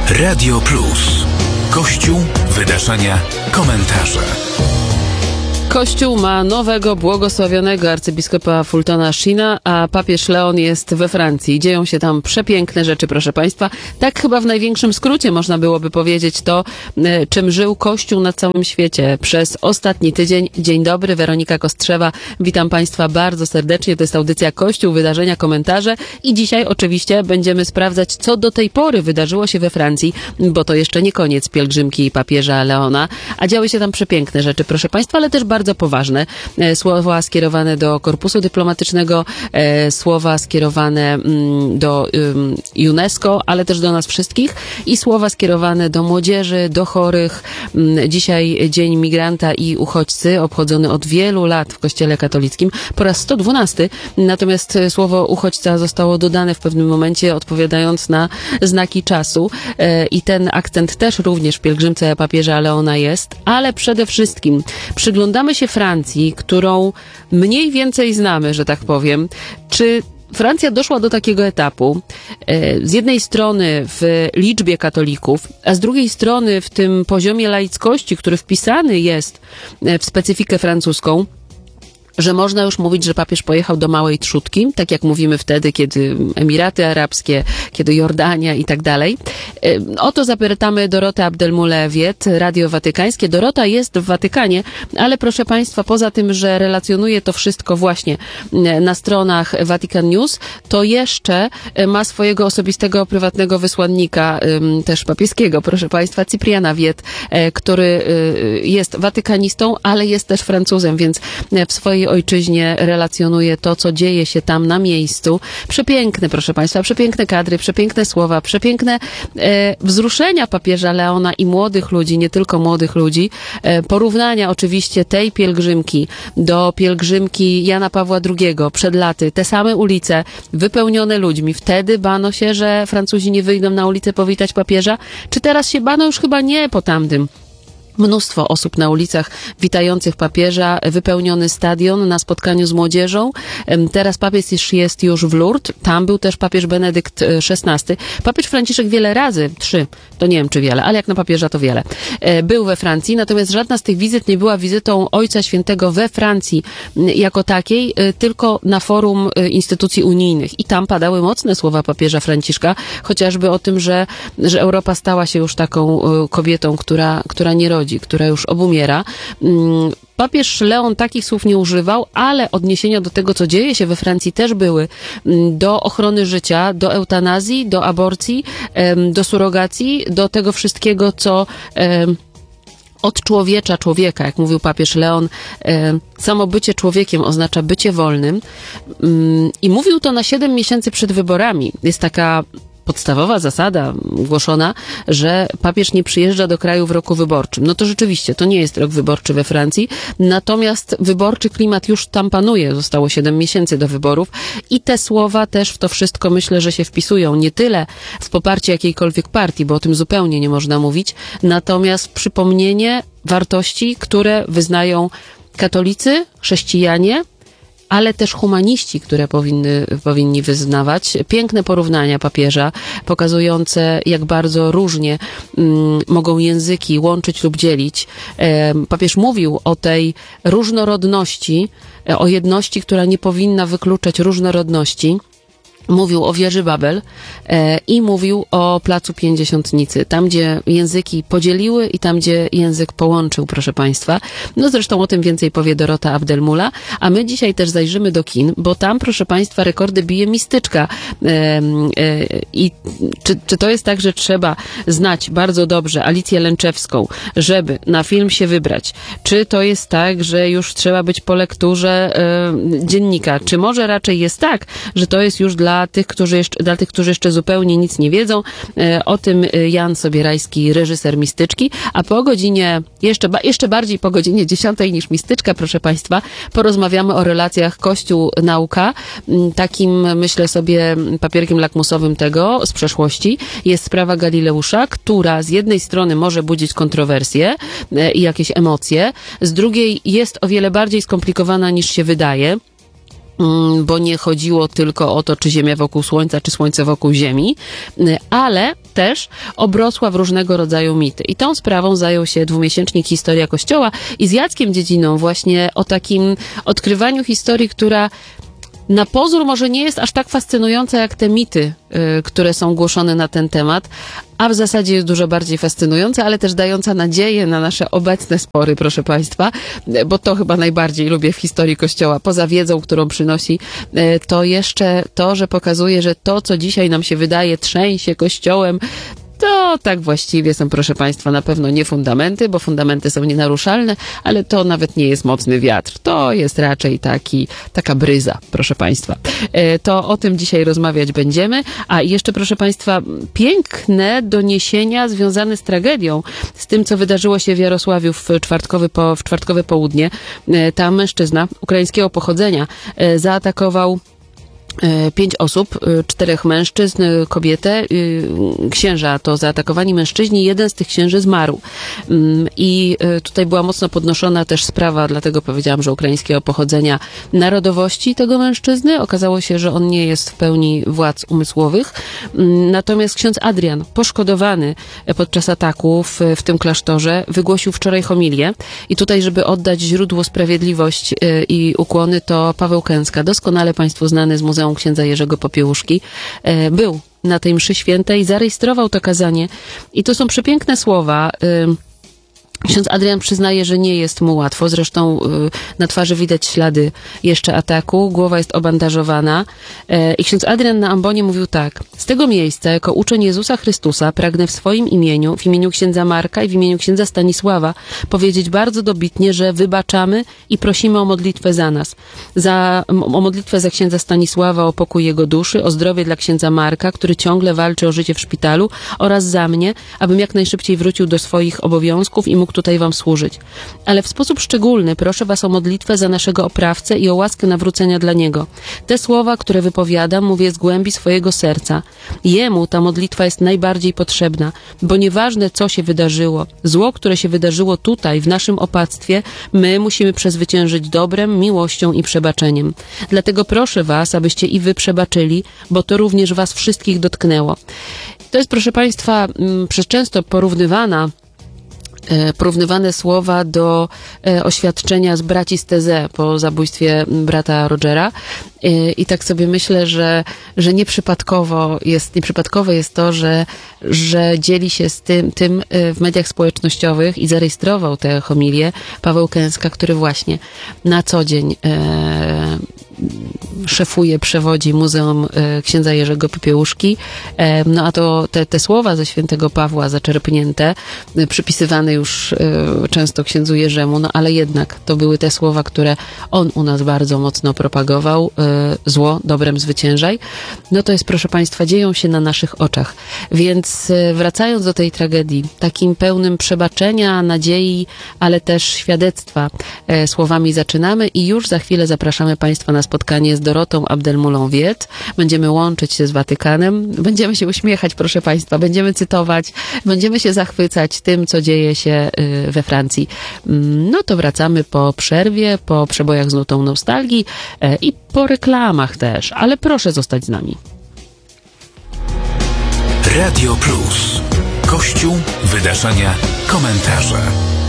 Radio Plus. Kościół, wydarzenia, komentarze. Kościół ma nowego, błogosławionego arcybiskupa Fultona Sheena, a papież Leon jest we Francji. Dzieją się tam przepiękne rzeczy, proszę Państwa. Tak chyba w największym skrócie można byłoby powiedzieć to, czym żył Kościół na całym świecie przez ostatni tydzień. Dzień dobry, Weronika Kostrzewa. Witam Państwa bardzo serdecznie. To jest audycja Kościół, wydarzenia, komentarze i dzisiaj oczywiście będziemy sprawdzać, co do tej pory wydarzyło się we Francji, bo to jeszcze nie koniec pielgrzymki papieża Leona, a działy się tam przepiękne rzeczy, proszę Państwa, ale też bardzo poważne. Słowa skierowane do korpusu dyplomatycznego, słowa skierowane do UNESCO, ale też do nas wszystkich i słowa skierowane do młodzieży, do chorych. Dzisiaj Dzień Migranta i Uchodźcy, obchodzony od wielu lat w Kościele katolickim, po raz 112. Natomiast słowo uchodźca zostało dodane w pewnym momencie, odpowiadając na znaki czasu. I ten akcent też również w pielgrzymce papieża Leona jest, ale przede wszystkim przyglądamy się Francji, którą mniej więcej znamy, że tak powiem. Czy Francja doszła do takiego etapu, z jednej strony w liczbie katolików, a z drugiej strony w tym poziomie laickości, który wpisany jest w specyfikę francuską, że można już mówić, że papież pojechał do małej trzódki, tak jak mówimy wtedy, kiedy Emiraty Arabskie, kiedy Jordania i tak dalej. O to zapytamy Dorotę Abdelmoulewiet, Radio Watykańskie. Dorota jest w Watykanie, ale proszę Państwa, poza tym, że relacjonuje to wszystko właśnie na stronach Vatican News, to jeszcze ma swojego osobistego, prywatnego wysłannika, też papieskiego, proszę Państwa, Cypriana Wiet, który jest watykanistą, ale jest też Francuzem, więc w swojej ojczyźnie relacjonuje to, co dzieje się tam na miejscu. Przepiękne, proszę Państwa, przepiękne kadry, przepiękne słowa, przepiękne wzruszenia papieża Leona i młodych ludzi, nie tylko młodych ludzi. Porównania oczywiście tej pielgrzymki do pielgrzymki Jana Pawła II przed laty. Te same ulice wypełnione ludźmi. Wtedy bano się, że Francuzi nie wyjdą na ulicę powitać papieża. Czy teraz się bano? Już chyba nie po tamtym. Mnóstwo osób na ulicach witających papieża, wypełniony stadion na spotkaniu z młodzieżą. Teraz papież jest już w Lourdes. Tam był też papież Benedykt XVI. Papież Franciszek wiele razy, 3, to nie wiem czy wiele, ale jak na papieża to wiele, był we Francji. Natomiast żadna z tych wizyt nie była wizytą Ojca Świętego we Francji jako takiej, tylko na forum instytucji unijnych. I tam padały mocne słowa papieża Franciszka, chociażby o tym, że Europa stała się już taką kobietą, która nie rodzi, która już obumiera. Papież Leon takich słów nie używał, ale odniesienia do tego, co dzieje się we Francji, też były do ochrony życia, do eutanazji, do aborcji, do surogacji, do tego wszystkiego, co odczłowiecza człowieka, jak mówił papież Leon. Samo bycie człowiekiem oznacza bycie wolnym. I mówił to na 7 miesięcy przed wyborami. Jest taka podstawowa zasada głoszona, że papież nie przyjeżdża do kraju w roku wyborczym. No to rzeczywiście, to nie jest rok wyborczy we Francji, natomiast wyborczy klimat już tam panuje. Zostało 7 miesięcy do wyborów i te słowa też w to wszystko myślę, że się wpisują. Nie tyle w poparcie jakiejkolwiek partii, bo o tym zupełnie nie można mówić, natomiast przypomnienie wartości, które wyznają katolicy, chrześcijanie, ale też humaniści, które powinni wyznawać. Piękne porównania papieża, pokazujące, jak bardzo różnie mogą języki łączyć lub dzielić. Papież mówił o tej różnorodności, o jedności, która nie powinna wykluczać różnorodności. Mówił o wieży Babel i mówił o Placu Pięćdziesiątnicy, tam gdzie języki podzieliły i tam gdzie język połączył, proszę Państwa. No zresztą o tym więcej powie Dorota Abdelmula, a my dzisiaj też zajrzymy do kin, bo tam, proszę Państwa, rekordy bije Mistyczka. I czy to jest tak, że trzeba znać bardzo dobrze Alicję Lęczewską, żeby na film się wybrać? Czy to jest tak, że już trzeba być po lekturze dziennika? Czy może raczej jest tak, że to jest już dla tych, którzy jeszcze zupełnie nic nie wiedzą? O tym Jan Sobierajski, reżyser Mistyczki, a po godzinie, jeszcze bardziej po godzinie 10 niż Mistyczka, proszę Państwa, porozmawiamy o relacjach Kościół-nauka. Takim, myślę sobie, papierkiem lakmusowym tego z przeszłości jest sprawa Galileusza, która z jednej strony może budzić kontrowersje i jakieś emocje, z drugiej jest o wiele bardziej skomplikowana niż się wydaje. bo nie chodziło tylko o to, czy Ziemia wokół Słońca, czy Słońce wokół Ziemi, ale też obrosła w różnego rodzaju mity. I tą sprawą zajął się dwumiesięcznik Historia Kościoła i z Jackiem Dziedziną właśnie o takim odkrywaniu historii, która na pozór może nie jest aż tak fascynująca jak te mity, które są głoszone na ten temat, a w zasadzie jest dużo bardziej fascynująca, ale też dająca nadzieję na nasze obecne spory, proszę Państwa, bo to chyba najbardziej lubię w historii Kościoła. Poza wiedzą, którą przynosi, to jeszcze to, że pokazuje, że to, co dzisiaj nam się wydaje, trzęsie Kościołem, to tak właściwie są, proszę Państwa, na pewno nie fundamenty, bo fundamenty są nienaruszalne, ale to nawet nie jest mocny wiatr. To jest raczej taka bryza, proszę Państwa. To o tym dzisiaj rozmawiać będziemy. A jeszcze, proszę Państwa, piękne doniesienia związane z tragedią, z tym, co wydarzyło się w Jarosławiu w czwartkowe południe. Tam mężczyzna ukraińskiego pochodzenia zaatakował 5 osób, 4 mężczyzn, kobietę, księża to zaatakowani mężczyźni, jeden z tych księży zmarł. I tutaj była mocno podnoszona też sprawa, dlatego powiedziałam, że ukraińskiego pochodzenia, narodowości tego mężczyzny. Okazało się, że on nie jest w pełni władz umysłowych. Natomiast ksiądz Adrian, poszkodowany podczas ataku w tym klasztorze, wygłosił wczoraj homilię. I tutaj, żeby oddać źródło sprawiedliwość i ukłony, to Paweł Kęska, doskonale Państwu znany z Muzeum księdza Jerzego Popiełuszki, był na tej mszy świętej, zarejestrował to kazanie i to są przepiękne słowa. Ksiądz Adrian przyznaje, że nie jest mu łatwo, zresztą na twarzy widać ślady jeszcze ataku, głowa jest obandażowana i ksiądz Adrian na ambonie mówił tak: z tego miejsca, jako uczeń Jezusa Chrystusa, pragnę w swoim imieniu, w imieniu księdza Marka i w imieniu księdza Stanisława powiedzieć bardzo dobitnie, że wybaczamy i prosimy o modlitwę za nas. O modlitwę za księdza Stanisława, o pokój jego duszy, o zdrowie dla księdza Marka, który ciągle walczy o życie w szpitalu, oraz za mnie, abym jak najszybciej wrócił do swoich obowiązków i mógł tutaj wam służyć. Ale w sposób szczególny proszę was o modlitwę za naszego oprawcę i o łaskę nawrócenia dla niego. Te słowa, które wypowiadam, mówię z głębi swojego serca. Jemu ta modlitwa jest najbardziej potrzebna, bo nieważne, co się wydarzyło, zło, które się wydarzyło tutaj, w naszym opactwie, my musimy przezwyciężyć dobrem, miłością i przebaczeniem. Dlatego proszę was, abyście i wy przebaczyli, bo to również was wszystkich dotknęło. To jest, proszę Państwa, przez często porównywane słowa do oświadczenia z braci z Teze po zabójstwie brata Rogera. I tak sobie myślę, że nieprzypadkowe jest to, że dzieli się z tym w mediach społecznościowych i zarejestrował tę homilię Paweł Kęska, który właśnie na co dzień szefuje, przewodzi Muzeum księdza Jerzego Popiełuszki. No a to te słowa ze świętego Pawła zaczerpnięte, przypisywane już często księdzu Jerzemu, no ale jednak to były te słowa, które on u nas bardzo mocno propagował. Zło dobrem zwyciężaj. No to jest, proszę Państwa, dzieją się na naszych oczach. Więc wracając do tej tragedii, takim pełnym przebaczenia, nadziei, ale też świadectwa słowami zaczynamy i już za chwilę zapraszamy Państwa na spotkanie z Dorotą Abdelmoulon-Wiet. Będziemy łączyć się z Watykanem, będziemy się uśmiechać, proszę Państwa, będziemy cytować, będziemy się zachwycać tym, co dzieje się we Francji. No to wracamy po przerwie, po przebojach z nutą nostalgii i po reklamach też, ale proszę zostać z nami. Radio Plus. Kościół, wydarzenia, komentarze.